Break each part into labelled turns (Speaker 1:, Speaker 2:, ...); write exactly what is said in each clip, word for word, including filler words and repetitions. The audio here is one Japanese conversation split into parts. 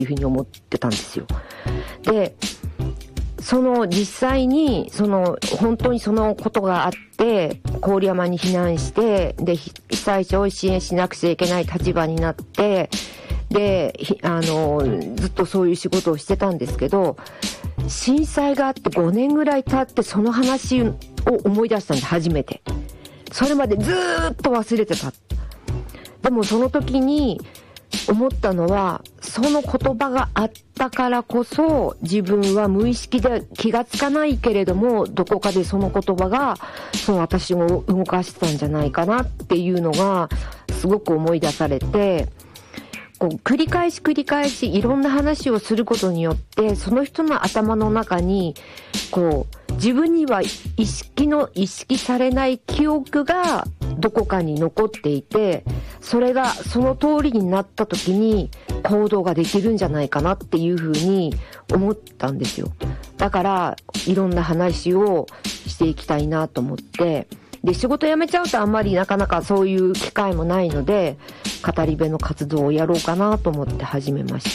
Speaker 1: いうふうに思ってたんですよ。でその実際にその本当にそのことがあって郡山に避難してで被災者を支援しなくちゃいけない立場になってであのずっとそういう仕事をしてたんですけど、震災があってごねんぐらい経ってその話を思い出したんで初めて。それまでずーっと忘れてた。でもその時に思ったのは、その言葉があったからこそ自分は無意識で気がつかないけれどもどこかでその言葉がその私を動かしてたんじゃないかなっていうのがすごく思い出されて、こう繰り返し繰り返しいろんな話をすることによってその人の頭の中にこう自分には意識の意識されない記憶がどこかに残っていて、それがその通りになった時に行動ができるんじゃないかなっていうふうに思ったんですよ。だからいろんな話をしていきたいなと思って、で仕事辞めちゃうとあんまりなかなかそういう機会もないので語り部の活動をやろうかなと思って始めました。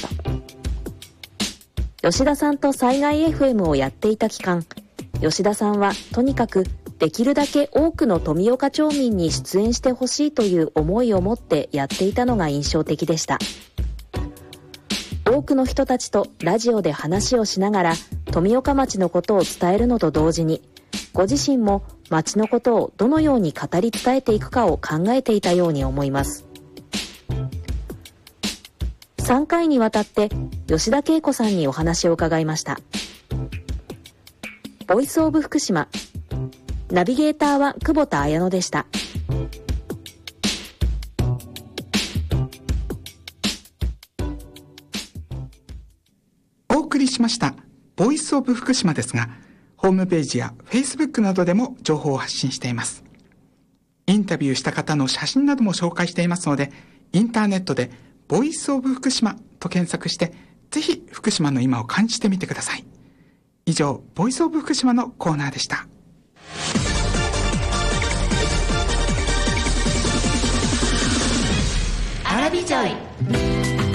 Speaker 2: 吉田さんと災害 エフエム をやっていた期間、吉田さんはとにかくできるだけ多くの富岡町民に出演してほしいという思いを持ってやっていたのが印象的でした。多くの人たちとラジオで話をしながら富岡町のことを伝えるのと同時に、ご自身も町のことをどのように語り伝えていくかを考えていたように思います。さんかいにわたって吉田恵子さんにお話を伺いました。ボイスオブ福島、ナビゲーターは久保田彩乃でした。
Speaker 3: お送りしましたボイスオブ福島ですが、ホームページや Facebook などでも情報を発信しています。インタビューした方の写真なども紹介していますので、インターネットでボイスオブ福島と検索して、ぜひ福島の今を感じてみてください。以上、ボイスオブ福島のコーナーでした。